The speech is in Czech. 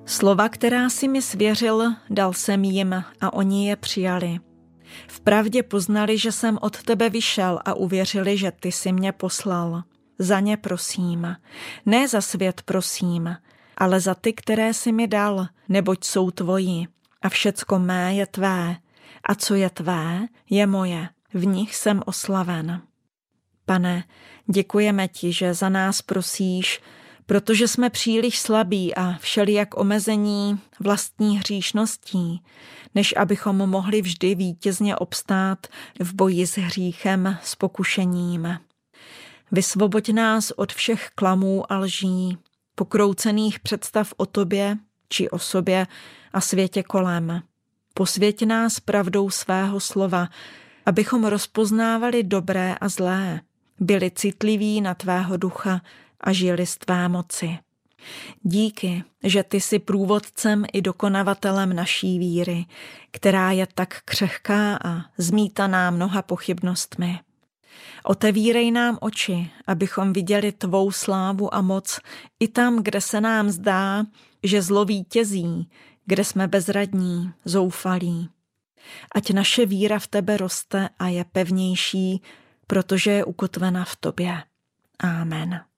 Slova, která si mi svěřil, dal jsem jim a oni je přijali. Vpravdě poznali, že jsem od tebe vyšel a uvěřili, že ty jsi mě poslal. Za ně prosím, ne za svět prosím, ale za ty, které jsi mi dal, neboť jsou tvoji. A všecko mé je tvé. A co je tvé, je moje. V nich jsem oslaven. Pane, děkujeme ti, že za nás prosíš, protože jsme příliš slabí a všelijak omezení vlastní hříšností, než abychom mohli vždy vítězně obstát v boji s hříchem, s pokušením. Vysvoboď nás od všech klamů a lží, pokroucených představ o tobě či o sobě a světě kolem. Posvěť nás pravdou svého slova, abychom rozpoznávali dobré a zlé, byli citliví na tvého ducha a žili z tvé moci. Díky, že ty jsi průvodcem i dokonavatelem naší víry, která je tak křehká a zmítaná mnoha pochybnostmi. Otevírej nám oči, abychom viděli tvou slávu a moc i tam, kde se nám zdá, že zlo vítězí, kde jsme bezradní, zoufalí. Ať naše víra v tebe roste a je pevnější, protože je ukotvena v tobě. Amen.